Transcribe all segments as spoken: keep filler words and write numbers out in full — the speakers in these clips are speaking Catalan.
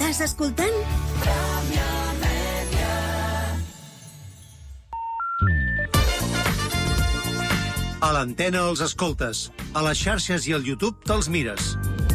Estàs escoltant? A l'antena els escoltes, a les xarxes i al YouTube te'ls mires.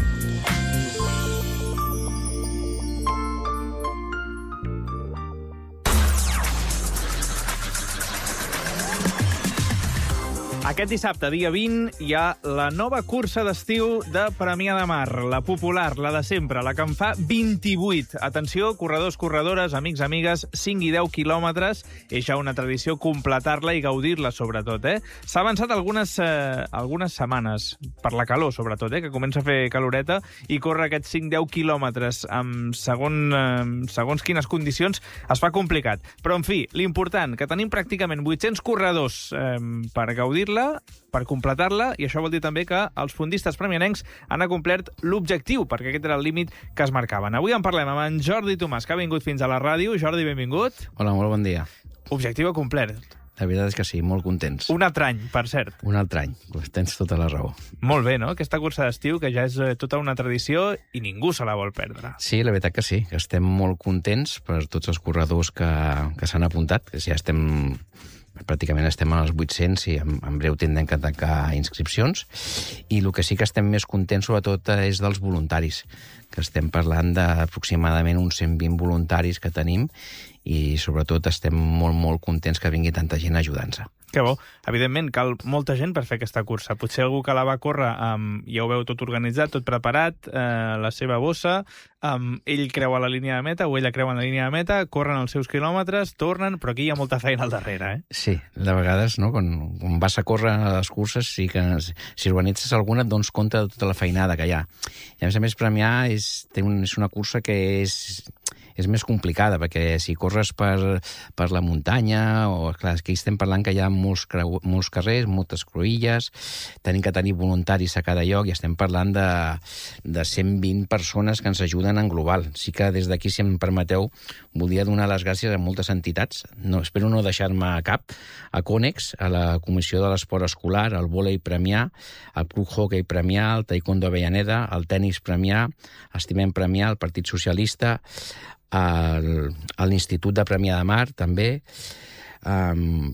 Aquest dissabte, dia vint, hi ha la nova cursa d'estiu de Premià de Mar, la popular, la de sempre, la que en fa vint-i-vuit. Atenció, corredors, corredores, amics, amigues, cinc i deu quilòmetres. És ja una tradició completar-la i gaudir-la, sobretot, eh? S'ha avançat algunes, eh, algunes setmanes, per la calor, sobretot, eh, que comença a fer caloreta, i córrer aquests cinc deu quilòmetres amb segon, eh, segons quines condicions es fa complicat. Però, en fi, l'important, que tenim pràcticament vuit-cents corredors eh, per gaudir-la, per completar-la, i això vol dir també que els fondistes premianencs han acomplert l'objectiu, perquè aquest era el límit que es marcaven. Avui en parlem amb en Jordi Tomàs, que ha vingut fins a la ràdio. Jordi, benvingut. Hola, molt bon dia. Objectiu acomplert. La veritat és que sí, molt contents. Un altre any, per cert. Un altre any, pues tens tota la raó. Molt bé, no? Aquesta cursa d'estiu, que ja és eh, tota una tradició i ningú se la vol perdre. Sí, la veritat que sí, que estem molt contents per tots els corredors que, que s'han apuntat, que ja estem... pràcticament estem als vuit-cents i en, en breu tindrem que tancar inscripcions. I el que sí que estem més contents, sobretot, és dels voluntaris, que estem parlant d'aproximadament uns cent vint voluntaris que tenim i, sobretot, estem molt, molt contents que vingui tanta gent ajudant-se. Que bo. Evidentment, cal molta gent per fer aquesta cursa. Potser algú que la va córrer, um, ja ho veu tot organitzat, tot preparat, uh, la seva bossa, um, ell creua la línia de meta o ella creua la línia de meta, corren els seus quilòmetres, tornen, però aquí hi ha molta feina al darrere, eh? Sí, de vegades, no? Quan, quan vas a córrer a les curses, sí que si organitzes alguna et dones compte de tota la feinada que hi ha. I a més a més, Premià és, té un, és una cursa que és... és més complicada, perquè si corres per, per la muntanya, o clar, aquí estem parlant que hi ha molts, creu, molts carrers, moltes cruïlles, tenim que tenir voluntaris a cada lloc, i estem parlant de, de cent vint persones que ens ajuden en global. Sí que des d'aquí, si em permeteu, volia donar les gràcies a moltes entitats, no, espero no deixar-me cap, a Conex, a la Comissió de l'Esport Escolar, al Vòlei Premià, al Club Hockey Premià, al Taekwondo Avellaneda, al Tenis Premià, Estimem Premià, al Partit Socialista, al, a l'Institut de Premià de Mar, també. Um,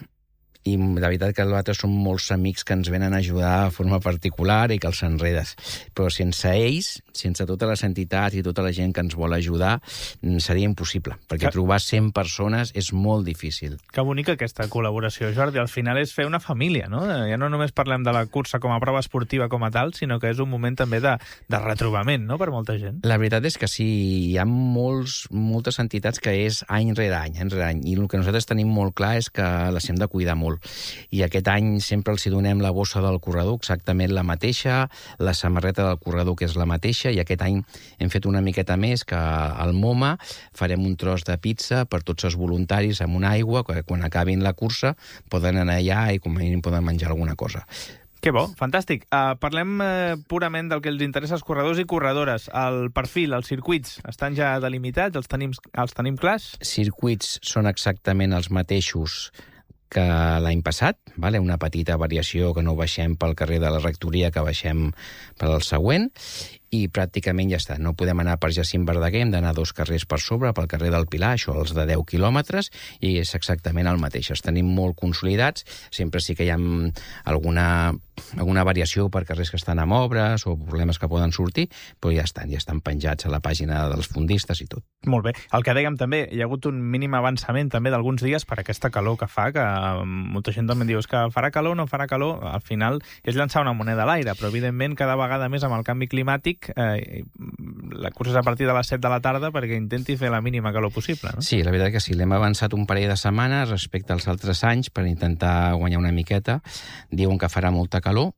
I la veritat que nosaltres som molts amics que ens venen a ajudar de forma particular i que els enredes. Però sense ells, sense totes les entitats i tota la gent que ens vol ajudar, seria impossible, perquè que... trobar cent persones és molt difícil. Que bonica aquesta col·laboració, Jordi. Al final és fer una família, no? Ja no només parlem de la cursa com a prova esportiva com a tal, sinó que és un moment també de, de retrobament, no?, per molta gent. La veritat és que sí, hi ha molts, moltes entitats que és any rere any, any rere any, i el que nosaltres tenim molt clar és que les hem de cuidar molt. I aquest any sempre els donem la bossa del corredor, exactament la mateixa, la samarreta del corredor, que és la mateixa, i aquest any hem fet una miqueta més, que al MoMA farem un tros de pizza per tots els voluntaris amb una aigua, que quan acabin la cursa poden anar allà i com a mínim poden menjar alguna cosa. Que bo, fantàstic. Uh, parlem uh, purament del que els interessa als corredors i corredores. El perfil, els circuits, estan ja delimitats? Els tenim, els tenim clars? Circuits són exactament els mateixos que l'any passat, vale? Una petita variació, que no baixem pel carrer de la Rectoria, que baixem per al següent, i pràcticament ja està. No podem anar per Jacint Verdaguer, hem d'anar dos carrers per sobre, pel carrer del Pilar, això els de deu quilòmetres, i és exactament el mateix. Els tenim molt consolidats, sempre sí que hi ha alguna, alguna variació per carrers que estan amb obres o problemes que poden sortir, però ja estan, ja estan penjats a la pàgina dels fondistes i tot. Molt bé. El que dèiem també, hi ha hagut un mínim avançament també d'alguns dies per aquesta calor que fa, que molta gent també diu que farà calor o no farà calor, al final és llançar una moneda a l'aire, però evidentment cada vegada més amb el canvi climàtic Eh, la cursa és a partir de les set de la tarda perquè intenti fer la mínima calor possible, no? Sí, la veritat que sí. L'hem avançat un parell de setmanes respecte als altres anys per intentar guanyar una miqueta. Diuen que farà molta calor.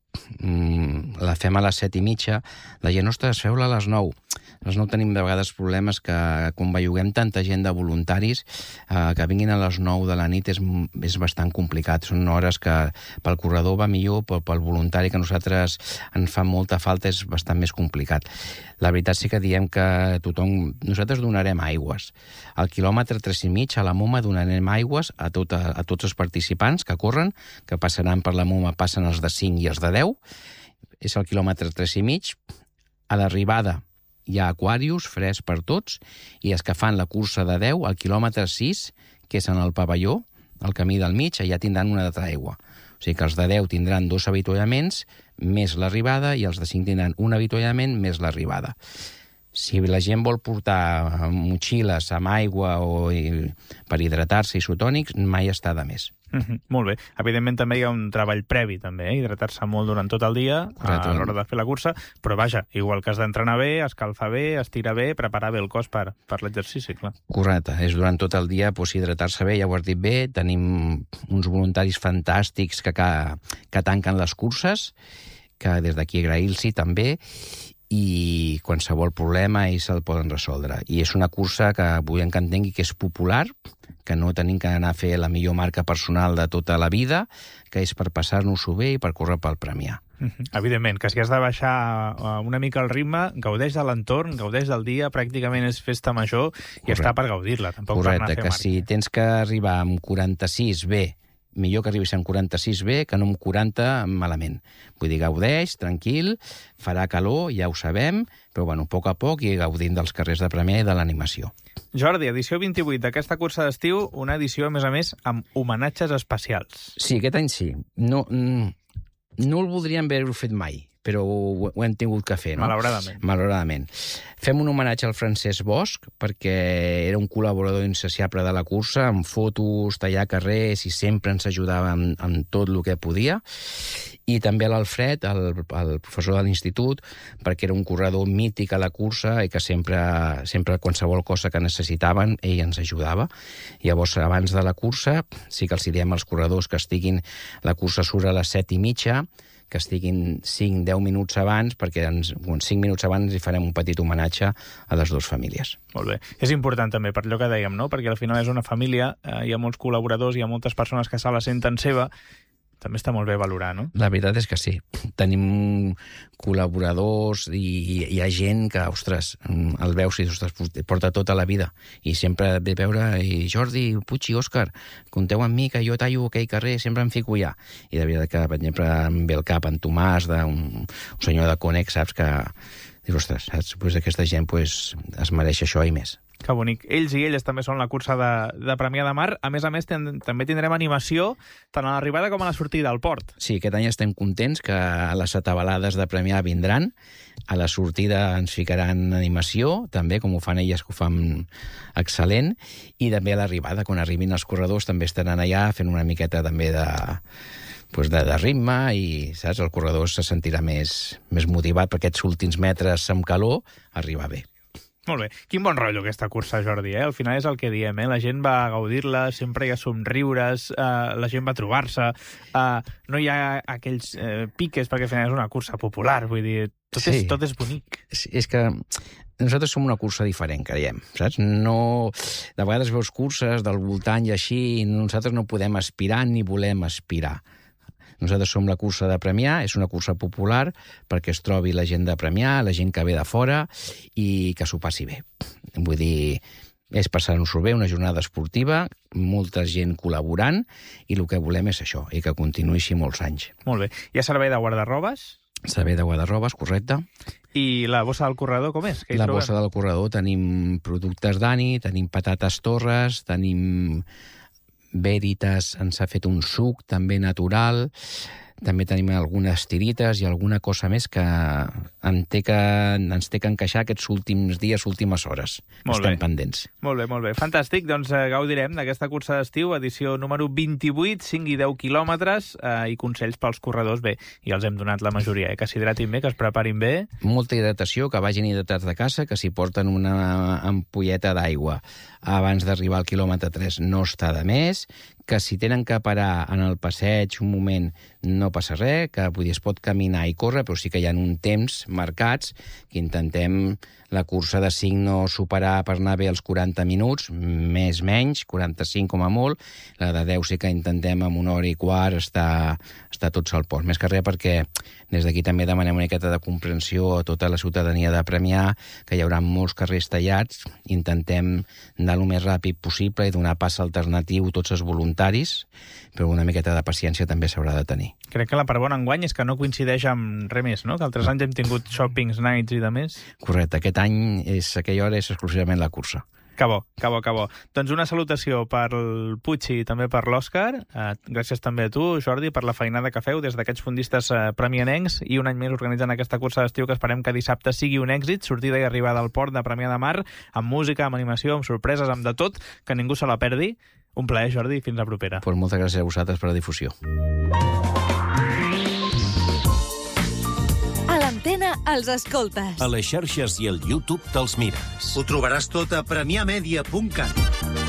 Mm, la fem a les set i mitja. La gent, ostres, feu-la a les nou. A les nou tenim de vegades problemes que quan belluguem tanta gent de voluntaris eh, que vinguin a les nou de la nit és, és bastant complicat. Són hores que pel corredor va millor, però pel voluntari que a nosaltres ens fa molta falta és bastant més complicat. La veritat sí que diem que tothom... Nosaltres donarem aigües. Al quilòmetre tres i mig a la MoMA donarem aigües a, tot, a, a tots els participants que corren, que passaran per la MoMA, passen els de cinc i els de deu. És al quilòmetre tres i mig. A l'arribada hi ha Aquarius, fresc per tots, i els que fan la cursa de deu, al quilòmetre sis, que és en el pavelló, al camí del mig, allà tindran una altra aigua. O sigui que els de deu tindran dos avituallaments, més l'arribada, i els de cinc tindran un avituallament més l'arribada. Si la gent vol portar motxilles amb aigua o per hidratar-se isotònics, mai està de més. Mm-hmm. Molt bé. Evidentment també hi ha un treball previ, també, eh? Hidratar-se molt durant tot el dia Correcte. A l'hora de fer la cursa, però vaja, igual que has d'entrenar bé, escalfar bé, estirar bé, preparar bé el cos per, per l'exercici, clar. Correcte. És durant tot el dia doncs, hidratar-se bé, ja ho has dit bé, tenim uns voluntaris fantàstics que, que, que tanquen les curses, que des d'aquí agrair-los també, i qualsevol problema ells el poden resoldre. I és una cursa que vull que entengui que és popular, que no tenim que anar a fer la millor marca personal de tota la vida, que és per passar-nos-ho bé i per córrer pel Premià. Mm-hmm. Evidentment, que si has de baixar una mica el ritme, gaudeix de l'entorn, gaudeix del dia, pràcticament és festa major i Correcte. Està per gaudir-la, tampoc Correcte, per anar a fer que marca. Si tens que arribar amb quaranta-sis bé, millor que arribis amb quaranta-sis bé que no amb quaranta malament. Vull dir, gaudeix, tranquil, farà calor, ja ho sabem, però bueno, a poc a poc i gaudint dels carrers de Premià i de l'animació. Jordi, edició vint-i-vuit d'aquesta cursa d'estiu, una edició, a més a més, amb homenatges especials. Sí, aquest any sí. No, no el voldríem haver-ho fet mai, però ho, ho hem tingut que fer, no? Malauradament. Malauradament. Fem un homenatge al Francesc Bosch, perquè era un col·laborador insaciable de la cursa, amb fotos, tallar carrers, i sempre ens ajudava amb, amb tot el que podia. I també a l'Alfred, el, el professor de l'institut, perquè era un corredor mític a la cursa i que sempre, sempre qualsevol cosa que necessitaven, ell ens ajudava. Llavors, abans de la cursa, sí que els diem als corredors que estiguin, la cursa surt a les set i mitja, que estiguin cinc a deu minuts abans, perquè ens, uns cinc minuts abans hi farem un petit homenatge a les dues famílies. Molt bé. És important també, per allò que dèiem, no? Perquè al final és una família, eh, hi ha molts col·laboradors, hi ha moltes persones que se la senten seva, també està molt bé valorar, no? La veritat és que sí. Tenim col·laboradors i, i hi ha gent que, ostres, el veus i ostres, porta tota la vida. I sempre ve a veure, i Jordi, Puig i Òscar, compteu amb mi que jo tallo aquell carrer, sempre em fico allà. I de veritat que, per exemple, em ve el cap en Tomàs, d'un un senyor de Conex, saps, que dius, ostres, saps? Pues aquesta gent pues, es mereix això i més. Que bonic. Ells i elles també són la cursa de, de Premià de Mar. A més a més, ten, també tindrem animació tant a l'arribada com a la sortida al port. Sí, aquest any estem contents que les atabalades de Premià vindran. A la sortida ens ficaran animació, també, com ho fan elles, que ho fan excel·lent. I també a l'arribada, quan arribin els corredors, també estaran allà fent una miqueta també de... Pues de, de ritme i, saps, el corredor se sentirà més, més motivat per aquests últims metres amb calor, arribar bé. Molt bé. Quin bon rotllo aquesta cursa, Jordi, eh? Al final és el que diem, eh? La gent va a gaudir-la, sempre hi ha somriures, eh, la gent va a trobar-se, eh, no hi ha aquells eh, piques, perquè al final és una cursa popular, vull dir, tot, sí. és, tot és bonic. Sí, és que nosaltres som una cursa diferent, creiem, saps? No... De vegades veus curses del voltant i així, i nosaltres no podem aspirar ni volem aspirar. Nosaltres som la cursa de Premià, és una cursa popular perquè es trobi la gent de Premià, la gent que ve de fora i que s'ho passi bé. Vull dir, és passar-nos-ho bé, una jornada esportiva, molta gent col·laborant i el que volem és això, i que continuï així molts anys. Molt bé. Hi ha servei de guardarrobes? Servei de guardarrobes, correcte. I la bossa del corredor, com és? La trobem? Bossa del corredor, tenim productes Dani, tenim patates Torres, tenim... Veritas ens ha fet un suc també natural, també tenim algunes tirites i alguna cosa més que, en té que ens té que encaixar aquests últims dies, últimes hores. Molt Estem bé. pendents. Molt bé, molt bé. Fantàstic. Doncs eh, gaudirem d'aquesta cursa d'estiu, edició número vint-i-vuit, cinc i deu quilòmetres, eh, i consells pels corredors. Bé, i els hem donat la majoria, eh? Que s'hidratin bé, que es preparin bé. Molta hidratació, que vagin hidratats de casa, que s'hi porten una ampolleta d'aigua abans d'arribar al quilòmetre tres no està de més, que si tenen que parar en el passeig un moment no passa res, que vull dir, es pot caminar i córrer, però sí que hi ha un temps marcats que intentem la cursa de cinc no superar per anar bé els quaranta minuts, més menys, quaranta-cinc com a molt, la de deu sí que intentem amb una hora i quart estar, estar tots al port. Més que res perquè des d'aquí també demanem una miqueta de comprensió a tota la ciutadania de Premià, que hi haurà molts carrers tallats, intentem anar el més ràpid possible i donar pas alternatiu a tots els voluntaris voluntaris, però una miqueta de paciència també s'haurà de tenir. Crec que la part bona enguany és que no coincideix amb res més, no? Que altres anys hem tingut shoppings, nights i de més. Correcte, aquest any és, aquella hora és exclusivament la cursa. Que bo, que bo, que bo. Doncs una salutació per el Puig i també per l'Òscar. Eh, gràcies també a tu, Jordi, per la feinada que feu des d'aquests fondistes eh, premianencs i un any més organitzant aquesta cursa d'estiu que esperem que dissabte sigui un èxit, sortida i arribada al port de Premià de Mar, amb música, amb animació, amb sorpreses, amb de tot, que ningú se la perdi. Un plaer, Jordi, fins la propera. Pues moltes gràcies a vosaltres per la difusió. A l'antena els escoltes. A les xarxes i al YouTube te'ls mires. Ho trobaràs tot a premià media punt cat.